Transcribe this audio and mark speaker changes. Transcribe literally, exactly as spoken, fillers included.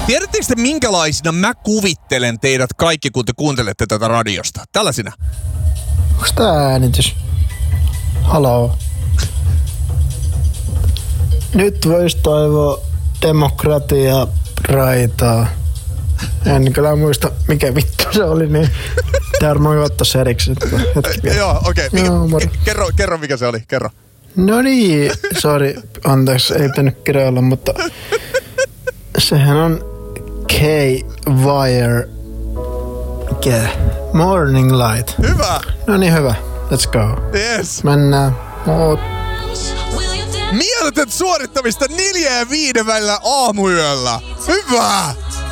Speaker 1: Tiedättekö te minkälaisina mä kuvittelen teidät kaikki, kun te kuuntelette tätä radiosta? Tällaisina.
Speaker 2: Onks tää äänitys? Haloo. Nyt vois toivoa demokratia raitaa. En kyllä muista, mikä vittu se oli, niin tää varmaan ottais erikseen.
Speaker 1: Joo, okei. Okay. Kerro, kerro, mikä se oli. Kerro.
Speaker 2: No niin, sori, anteeksi, ei pitänyt kirjoilla, mutta sehän on K-Wire. Mikä? Morning Light.
Speaker 1: Hyvä.
Speaker 2: No niin, hyvä. Let's go.
Speaker 1: Yes.
Speaker 2: Mennään. Oot.
Speaker 1: Mieletön suorittamista neljä ja viiden välillä aamuyöllä. Hyvä.